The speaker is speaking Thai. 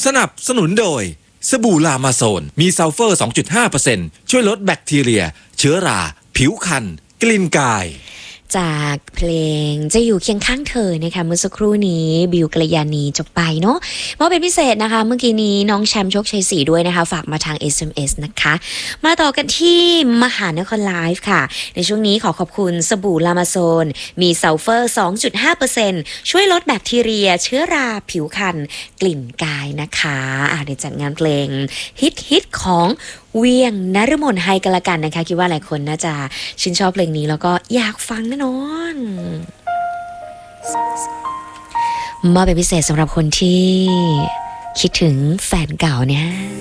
สนับสนุนโดยสบู่ลามาโซนมีซัลเฟอร์ 2.5% ช่วยลดแบคทีเรียเชื้อราผิวคันกลิ่นกายจากเพลงจะอยู่เคียงข้างเธอนะคะเมื่อสักครู่นี้บิวกัลยาณีจบไปเนาะมอบเป็นพิเศษนะคะเมื่อกี้นี้น้องแชมป์โชคชัยศรีด้วยนะคะฝากมาทาง SMS นะคะมาต่อกันที่มหานครไลฟ์ค่ะในช่วงนี้ขอขอบคุณสบู่ลามาโซนมีซัลเฟอร์ 2.5% ช่วยลดแบคทีเรียเชื้อราผิวคันกลิ่นกายนะคะในจัดงานเพลงฮิตของเวียงนฤมลไฮกันละกันนะคะคิดว่าหลายคนน่าจะชื่นชอบเพลงนี้แล้วก็อยากฟังแน่นอนมาเป็นพิเศษสำหรับคนที่คิดถึงแฟนเก่าเนี่ย